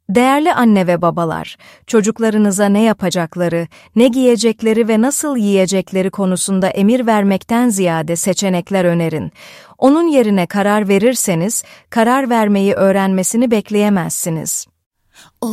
Değerli anne ve babalar, çocuklarınıza ne yapacakları, ne giyecekleri ve nasıl yiyecekleri konusunda emir vermekten ziyade seçenekler önerin. Onun yerine karar verirseniz, karar vermeyi öğrenmesini bekleyemezsiniz.